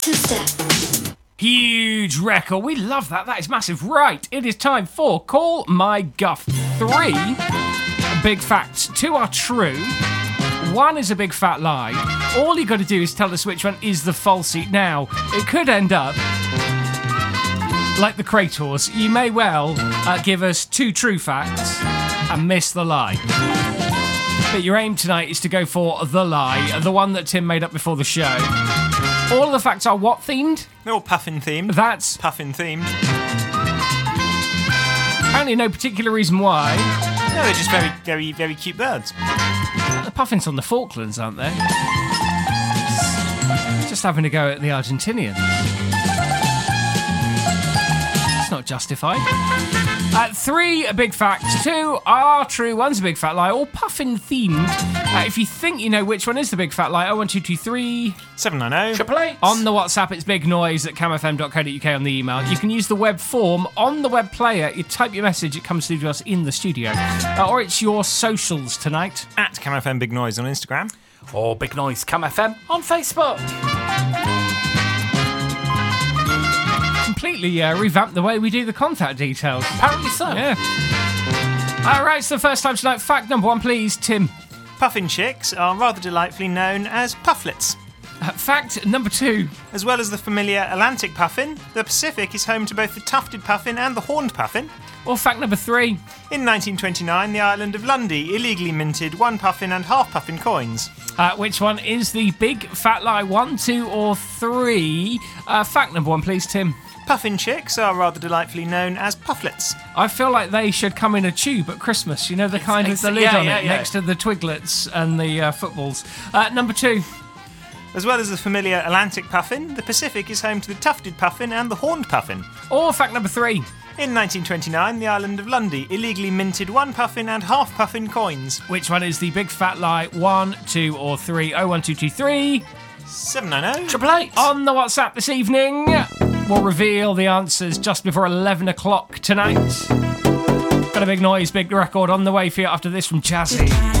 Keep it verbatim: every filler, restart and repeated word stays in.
Two-step. Huge record. We love that. That is massive. Right, it is time for Call My Guff. Three big facts. Two are true. One is a big fat lie. All you got to do is tell us which one is the falsie. Now, it could end up like the Krators. You may well uh, give us two true facts and miss the lie. But your aim tonight is to go for the lie, the one that Tim made up before the show. All of the facts are what themed? They're all puffin themed. That's puffin themed. Apparently no particular reason why. No, they're just very, very, very cute birds. The puffins on the Falklands, aren't they? Just having a go at the Argentinians. It's not justified. Uh, three big facts. Two are true. One's a big fat lie. All puffin themed. Uh, if you think you know which one is the big fat lie, oh one two two three seven nine zero Triple eight. On the WhatsApp, it's big noise at cam f m dot co dot u k on the email. You can use the web form on the web player. You type your message, it comes through to us in the studio. Uh, or it's your socials tonight. At Cam F M Big Noise on Instagram. Or Big Noise Cam F M on Facebook. Completely uh, revamped the way we do the contact details. Apparently so. Yeah. All right, so the first time tonight, fact number one, please, Tim. Puffin chicks are rather delightfully known as pufflets. Uh, fact number two. As well as the familiar Atlantic puffin, the Pacific is home to both the tufted puffin and the horned puffin. Or fact number three. In nineteen twenty-nine, the island of Lundy illegally minted one puffin and half puffin coins. Uh, which one is the big fat lie? One, two, or three? Uh, fact number one, please, Tim. Puffin chicks are rather delightfully known as pufflets. I feel like they should come in a tube at Christmas. You know, the kind with the lid yeah, on yeah, it yeah. next to the twiglets and the uh, footballs. Uh, number two. As well as the familiar Atlantic puffin, the Pacific is home to the tufted puffin and the horned puffin. Or fact number three. In nineteen twenty-nine, the island of Lundy illegally minted one puffin and half puffin coins. Which one is the big fat lie? One, two, or three? oh one two two three seven nine zero Triple eight. On the WhatsApp this evening, we'll reveal the answers just before eleven o'clock tonight. Got a big noise, big record on the way for you after this from Jazzy.